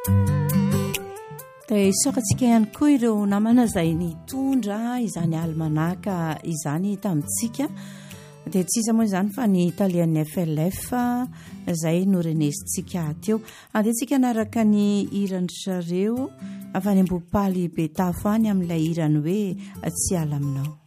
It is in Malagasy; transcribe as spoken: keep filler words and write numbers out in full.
dia isokantsika ihany koa ireo namana izay nitondra izany almanaka izany tamintsika dia tsy iza moa izany fa ny italian'ny F L F izay norenesintsika teo. Andeha tsika anaraka ny hirany zareo avy any Ambohipaly Betafo any amin'ilay hirany hoe tsy ala aminao.